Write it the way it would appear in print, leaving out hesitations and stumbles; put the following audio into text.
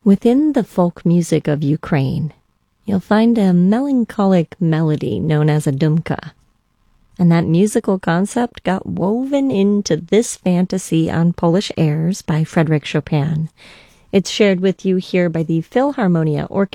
Within the folk music of Ukraine, you'll find a melancholic melody known as a dumka. And that musical concept got woven into this fantasy on Polish airs by Frédéric Chopin. It's shared with you here by the Philharmonia Orchestra.